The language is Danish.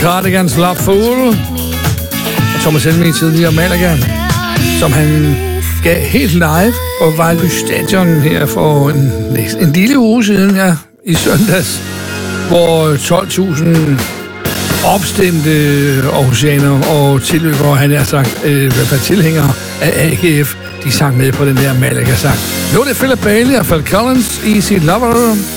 Cardigans Love Fool. Thomas Helmig tidligere Malaga, som han gav helt live på Vejle Stadion her for en lille uge siden, ja, i søndags, hvor 12.000 opstemte aarhusianer og tilløbere, han har sagt, i hvert fald tilhængere af AGF, de sang med på den der Malaga-sang. Nu er det Philip Bailey og Phil Collins, Easy Lover.